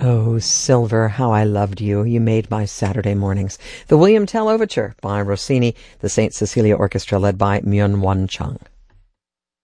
Oh, Silver, how I loved you. You made my Saturday mornings. The William Tell Overture by Rossini, the St. Cecilia Orchestra led by Myung-Whun Chung.